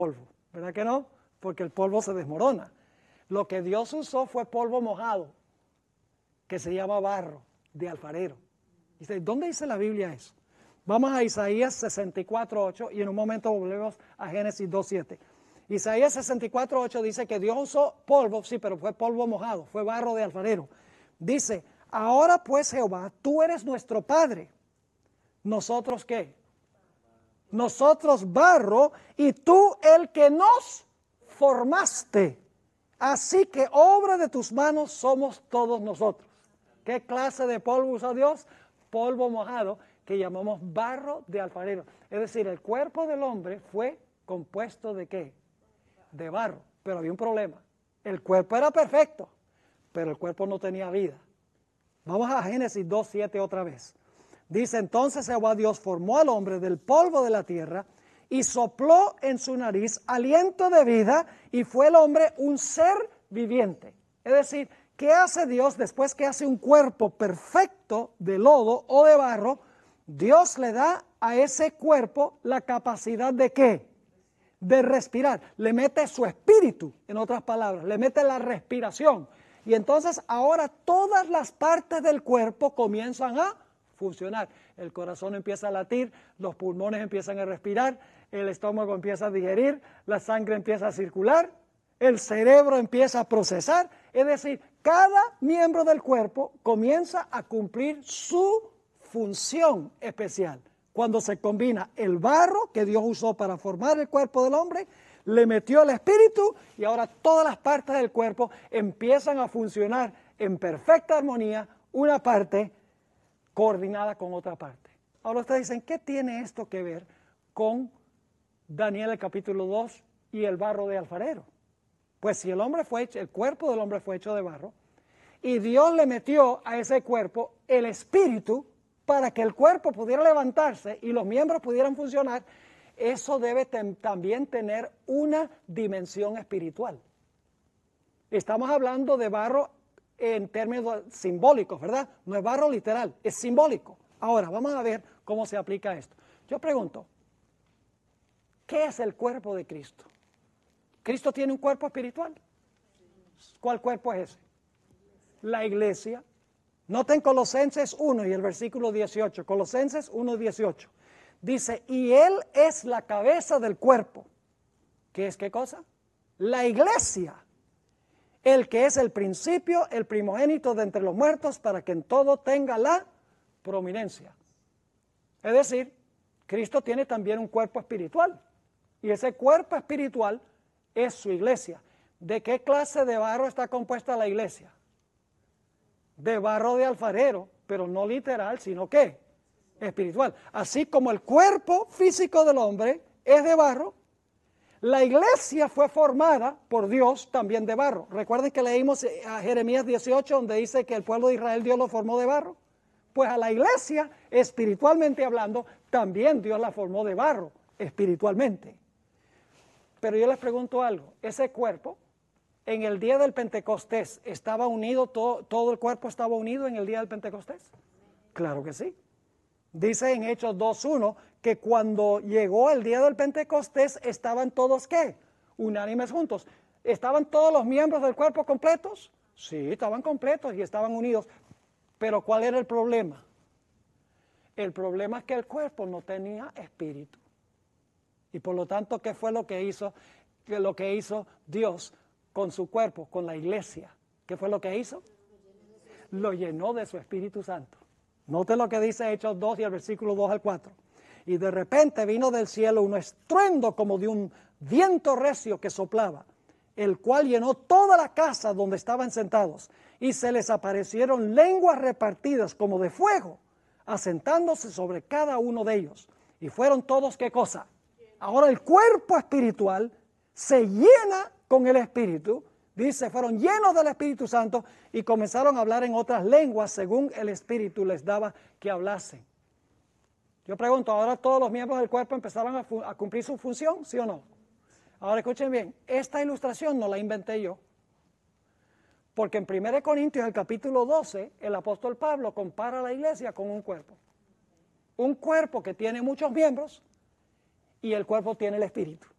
polvo, ¿verdad que no? Porque el polvo se desmorona. Lo que Dios usó fue polvo mojado, que se llama barro de alfarero. Dice, ¿dónde dice la Biblia eso? Vamos a Isaías 64:8 y en un momento volvemos a Génesis 2:7. Isaías 64:8 dice que Dios usó polvo, sí, pero fue polvo mojado, fue barro de alfarero. Dice, ahora pues Jehová, tú eres nuestro Padre. ¿Nosotros qué? Nosotros barro y tú el que nos formaste. Así que obra de tus manos somos todos nosotros. ¿Qué clase de polvo usó Dios? Polvo mojado que llamamos barro de alfarero. Es decir, el cuerpo del hombre fue compuesto ¿de qué? De barro. Pero había un problema. El cuerpo era perfecto, pero el cuerpo no tenía vida. Vamos a Génesis 2:7 otra vez. Dice, entonces Jehová Dios formó al hombre del polvo de la tierra y sopló en su nariz aliento de vida y fue el hombre un ser viviente. Es decir, ¿qué hace Dios después que hace un cuerpo perfecto de lodo o de barro? Dios le da a ese cuerpo la capacidad ¿de qué? De respirar. Le mete su espíritu, en otras palabras, le mete la respiración. Y entonces ahora todas las partes del cuerpo comienzan a funcionar. El corazón empieza a latir, los pulmones empiezan a respirar, el estómago empieza a digerir, la sangre empieza a circular, el cerebro empieza a procesar. Es decir, cada miembro del cuerpo comienza a cumplir su función especial. Cuando se combina el barro que Dios usó para formar el cuerpo del hombre, le metió el espíritu y ahora todas las partes del cuerpo empiezan a funcionar en perfecta armonía, una parte coordinada con otra parte. Ahora ustedes dicen, ¿qué tiene esto que ver con Daniel el capítulo 2 y el barro de alfarero? Pues si el cuerpo del hombre fue hecho de barro y Dios le metió a ese cuerpo el espíritu para que el cuerpo pudiera levantarse y los miembros pudieran funcionar, eso debe también tener una dimensión espiritual. Estamos hablando de barro en términos simbólicos, ¿verdad? No es barro literal, es simbólico. Ahora, vamos a ver cómo se aplica esto. Yo pregunto, ¿qué es el cuerpo de Cristo? ¿Cristo tiene un cuerpo espiritual? ¿Cuál cuerpo es ese? La iglesia. Noten Colosenses 1 y el versículo 18. Colosenses 1:18. Dice, y Él es la cabeza del cuerpo. ¿Qué es qué cosa? La iglesia. El que es el principio, el primogénito de entre los muertos, para que en todo tenga la prominencia. Es decir, Cristo tiene también un cuerpo espiritual. Y ese cuerpo espiritual es su iglesia. ¿De qué clase de barro está compuesta la iglesia? De barro de alfarero, pero no literal, sino ¿qué? Espiritual. Así como el cuerpo físico del hombre es de barro, la iglesia fue formada por Dios también de barro. Recuerden que leímos a Jeremías 18, donde dice que el pueblo de Israel Dios lo formó de barro. Pues a la iglesia, espiritualmente hablando, también Dios la formó de barro, espiritualmente. Pero yo les pregunto algo, ese cuerpo, en el día del Pentecostés, ¿estaba unido, todo el cuerpo estaba unido en el día del Pentecostés? Claro que sí. Dice en Hechos 2:1 que cuando llegó el día del Pentecostés estaban todos ¿qué? Unánimes juntos. ¿Estaban todos los miembros del cuerpo completos? Sí, estaban completos y estaban unidos. Pero ¿cuál era el problema? El problema es que el cuerpo no tenía espíritu. Y por lo tanto, ¿qué fue lo que hizo? Lo que hizo Dios con su cuerpo, con la iglesia. ¿Qué fue lo que hizo? Lo llenó de su Espíritu Santo. Note lo que dice Hechos 2 y el versículo 2 al 4. Y de repente vino del cielo un estruendo como de un viento recio que soplaba, el cual llenó toda la casa donde estaban sentados. Y se les aparecieron lenguas repartidas como de fuego, asentándose sobre cada uno de ellos. Y fueron todos, ¿qué cosa? Ahora el cuerpo espiritual se llena con el Espíritu. Dice, fueron llenos del Espíritu Santo y comenzaron a hablar en otras lenguas según el Espíritu les daba que hablasen. Yo pregunto, ¿ahora todos los miembros del cuerpo empezaron a cumplir su función? ¿Sí o no? Ahora escuchen bien, esta ilustración no la inventé yo. Porque en 1 Corintios, el capítulo 12, el apóstol Pablo compara a la iglesia con un cuerpo. Un cuerpo que tiene muchos miembros y el cuerpo tiene el Espíritu.